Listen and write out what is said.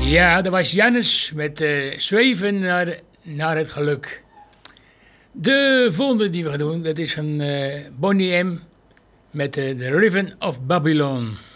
Ja, dat was Jannes met Zweven naar het geluk. De volgende die we gaan doen, dat is van Bonnie M. met The Riven of Babylon.